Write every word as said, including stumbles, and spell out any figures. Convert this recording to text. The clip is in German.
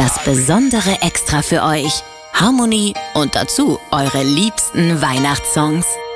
das besondere Extra für euch. Harmonie und dazu eure liebsten Weihnachtssongs.